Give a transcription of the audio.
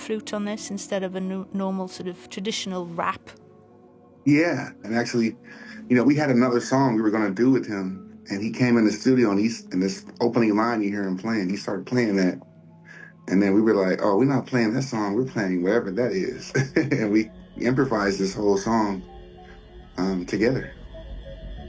flute on this instead of a normal sort of traditional rap. Yeah, and actually, we had another song we were going to do with him, and he came in the studio, and in this opening line you hear him playing, he started playing that, and then we were like, oh, we're not playing that song, we're playing whatever that is. And we improvised this whole song together.